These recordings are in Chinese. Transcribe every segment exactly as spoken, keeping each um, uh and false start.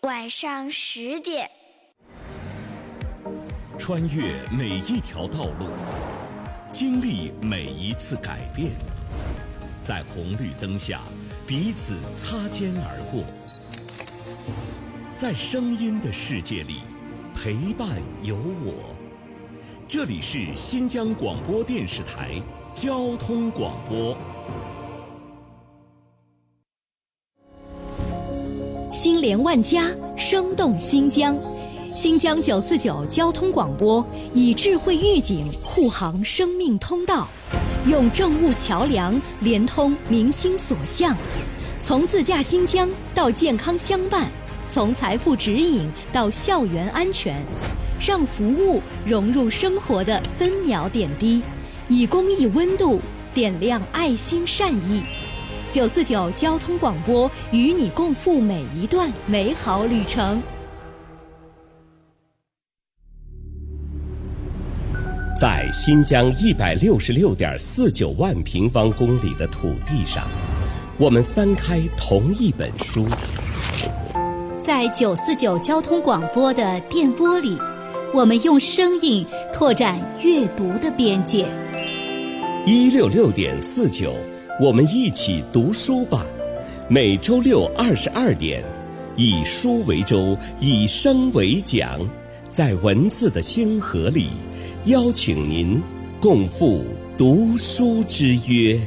晚上十点。 穿越每一条道路，经历每一次改变，在红绿灯下彼此擦肩而过，在声音的世界里陪伴有我。这里是新疆广播电视台交通广播。 心连万家，生动新疆。新疆九四九交通广播以智慧预警护航生命通道，用政务桥梁连通民心所向，从自驾新疆到健康相伴，从财富指引到校园安全，让服务融入生活的分秒点滴，以公益温度点亮爱心善意。九四九交通广播与你共赴每一段美好旅程。 在新疆一百六十六点四九万平方公里的土地上，我们翻开同一本书。 在九四九交通广播的电波里，我们用声音拓展阅读的边界。 一六六点四九，我们一起读书吧。每周六二十二点，以书为舟，以声为桨，在文字的星河里，邀请您共赴读书之约。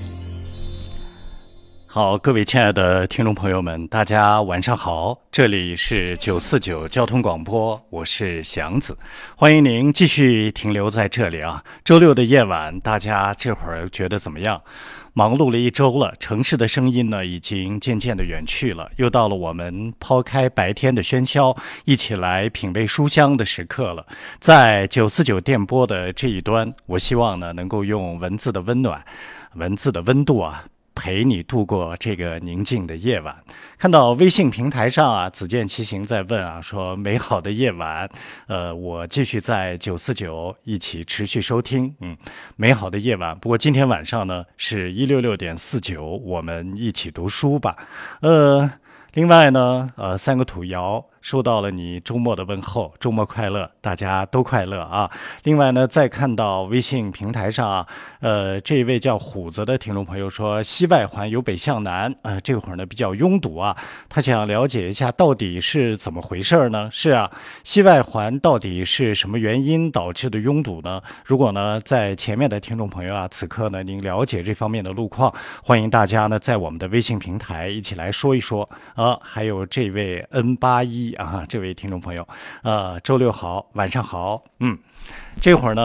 好，各位亲爱的听众朋友们，大家晚上好，这里是九四九交通广播，我是祥子，欢迎您继续停留在这里啊。周六的夜晚，大家这会儿觉得怎么样？忙碌了一周了，城市的声音呢已经渐渐的远去了，又到了我们抛开白天的喧嚣，一起来品味书香的时刻了。在九四九电波的这一端，我希望呢能够用文字的温暖，文字的温度啊，陪你度过这个宁静的夜晚。看到微信平台上啊，子健骑行在问啊，说美好的夜晚，呃，我继续在九四九一起持续收听，嗯，美好的夜晚。不过今天晚上呢是一六六点四九，我们一起读书吧。呃，另外呢，呃，三个土窑收到了你周末的问候，周末快乐，大家都快乐啊！另外呢，再看到微信平台上啊，呃，这一位叫虎子的听众朋友说，西外环由北向南，呃，这会儿呢比较拥堵啊，他想了解一下到底是怎么回事呢？是啊，西外环到底是什么原因导致的拥堵呢？如果呢在前面的听众朋友啊，此刻呢您了解这方面的路况，欢迎大家呢在我们的微信平台一起来说一说啊。还有这位 N 八一。啊，这位听众朋友，呃，周六好，晚上好，嗯，这会儿呢。